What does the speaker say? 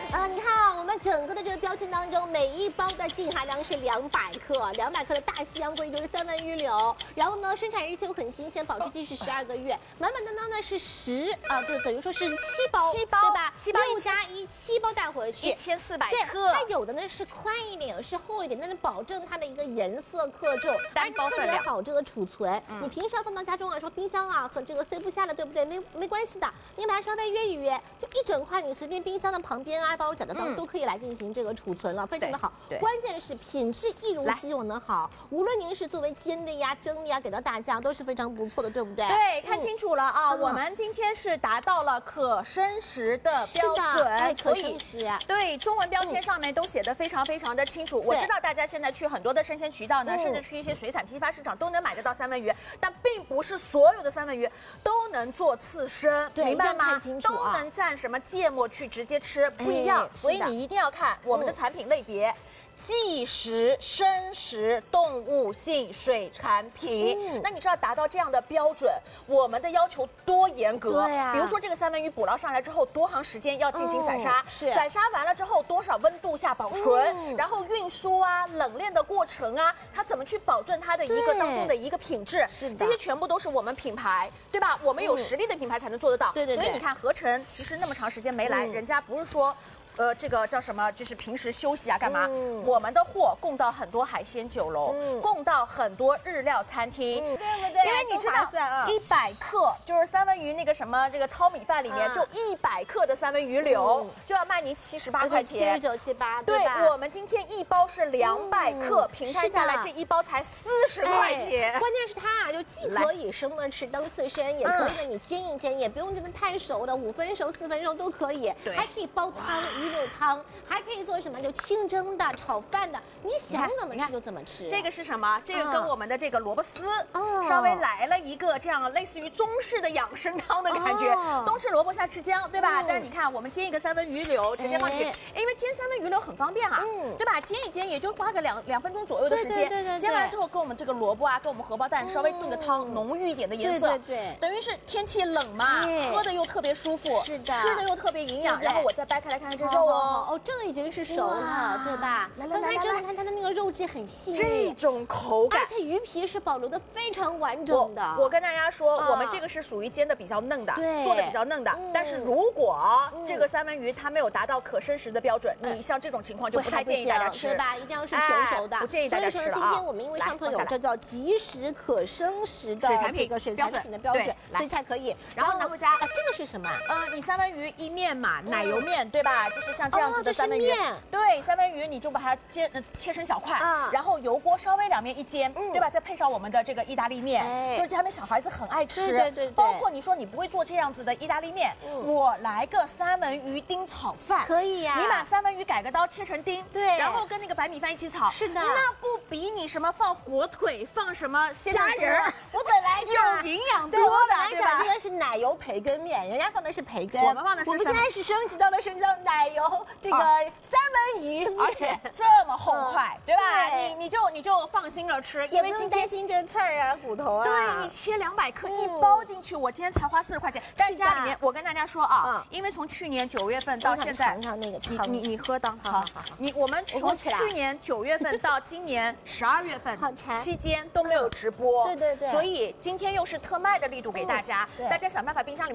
你看啊，我们整个的这个标签当中，每一包的净含量是200克，200克的大西洋鲑就是三文鱼柳，然后呢，生产日期又很新鲜，保质期是12个月，满满当当的是就等于说是7包，对吧？7包6加1， 7包带回去 1400克。 它有的呢是宽一点，有是厚一点，但是保证它的一个颜色克重， 单包分量好这个储存。你平时要放到家中啊，说冰箱啊和这个塞不下了，对不对？没关系的，你把它稍微约一约，就一整块，你随便冰箱的旁边啊，包括角的当中都可以来进行这个储存了，非常的好。关键是品质一如既往的好，无论您是作为煎的呀、蒸的呀，给到大家都是非常不错的，对不对？ 对，看清楚了啊，我们今天是达到了可生食的标准， 可生食。 对，中文标签上面都写得非常的清楚。我知道大家现在去很多的生鲜渠道呢，甚至去一些水产批发市场都能买得到三文鱼，但并不是所有的三文鱼都能做刺身，明白吗？都能蘸什么芥末去直接吃，不一样。所以你一定要看我们的产品类别。即食、生食、动物性水产品，那你知道达到这样的标准，我们的要求多严格？ 对呀。 比如说这个三文鱼捕捞上来之后，多长时间要进行宰杀？宰杀完了之后，多少温度下保存？然后运输啊、冷链的过程啊，它怎么去保证它的一个当中的一个品质？这些全部都是我们品牌，对吧？我们有实力的品牌才能做得到。 对。 所以你看，合成其实那么长时间没来，人家不是说。这个叫什么？就是平时休息啊，干嘛？我们的货供到很多海鲜酒楼，供到很多日料餐厅，对不对？因为你知道，100克就是三文鱼那个什么这个糙米饭里面，就100克的三文鱼柳就要卖您78块钱 ，79、78， 对，我们今天一包是200克，平摊下来这一包才40块钱。 关键是它啊，就既可以生的吃当刺身，也可以呢你煎一煎，也不用真的太熟的，5分熟、4分熟都可以，还可以煲汤。鱼柳汤还可以做什么？就清蒸的、炒饭的，你想怎么吃就怎么吃。 这个是什么？这个跟我们的这个萝卜丝稍微来了一个这样类似于中式的养生汤的感觉。冬吃萝卜夏吃姜，对吧？但是你看，我们煎一个三文鱼柳，直接放进去，因为煎三文鱼柳很方便啊，对吧？煎一煎也就花个2分钟左右的时间。对。煎完之后，跟我们这个萝卜啊，跟我们荷包蛋稍微炖个汤，浓郁一点的颜色。 对。 等于是天气冷嘛，喝的又特别舒服， 是的， 吃的又特别营养。然后我再掰开来看看这肉哦。 这个已经是熟了，对吧？刚才蒸看它的那个肉质很细腻， 这种口感， 而且鱼皮是保留的非常完整的。 我跟大家说，我们这个是属于煎的比较嫩的，做的比较嫩的。但是如果这个三文鱼它没有达到可生食的标准，你像这种情况就不太建议大家吃， 对吧？一定要是全熟的， 不建议大家吃了啊。 所以说今天我们因为上头有这叫即食可生食的这个水产品的标准，所以才可以。 然后拿回家， 这个是什么？ 你三文鱼意面嘛，奶油面对吧？就是像这样子的三文鱼。对，三文鱼你就把它切成小块，然后油锅稍微两面一煎，对吧？再配上我们的这个意大利面，就是家里面小孩子很爱吃。对。包括你说你不会做这样子的意大利面，我来个三文鱼丁炒饭， 可以呀。 你把三文鱼改个刀切成丁，对，然后跟那个白米饭一起炒， 是的， 那不比你什么放火腿、放什么虾仁， 我本来有营养多的， 对吧？这个是奶油培根面，人家放的是培根， 我们放的是什么？ 我们现在是升级到了奶油这个三文鱼， 而且这么厚块，对吧？你就放心了吃，因为今天担心这刺儿啊、骨头啊。 对，你切200克一包进去，我今天才花40块钱。但家里面，我跟大家说啊，因为从去年9月份到现在， 尝尝那个汤， 你喝汤，好，我们从去年9月份到今年12月份期间都没有直播， 对， 所以今天又是特卖的力度给大家，大家想办法冰箱里。